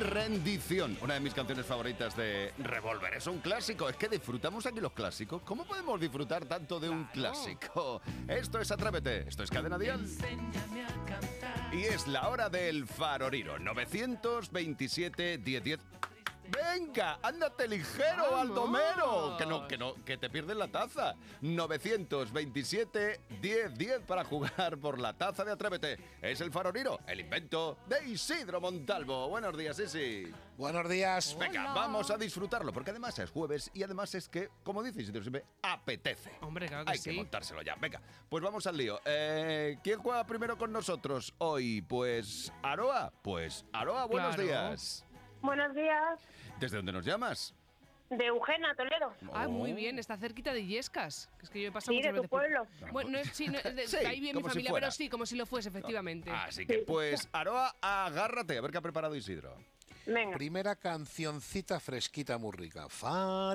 Rendición, una de mis canciones favoritas de Revolver. Es un clásico, es que disfrutamos aquí los clásicos. ¿Cómo podemos disfrutar tanto de un clásico? Esto es Atrévete, esto es Cadena Dial. Y es la hora del faroriro, 927 1010. ¡Venga! ¡Ándate ligero, Baldomero! Que te pierdes la taza. 927 1010 para jugar por la taza de Atrévete. Es el faroriro, el invento de Isidro Montalvo. Buenos días, Isi. Buenos días. Venga, vamos a disfrutarlo, porque además es jueves y además es que, como dice Isidro, siempre apetece. Hombre, claro que Hay sí. que montárselo ya. Venga, pues vamos al lío. ¿Quién juega primero con nosotros hoy? Pues Aroa. Pues Aroa, buenos Claro. días. Buenos días, ¿Desde dónde nos llamas? de Eugenia, Toledo. Ah, muy bien, está cerquita de Illescas. Que es que yo he pasado Sí, de muchas tu veces por- pueblo. Bueno, no es, sí, no, Sí, ahí viene mi como si familia, fuera. pero sí, como si lo fuese, efectivamente. Así que, pues, Aroa, agárrate. A ver qué ha preparado Isidro. Venga. Primera cancioncita fresquita muy rica. Farolillo.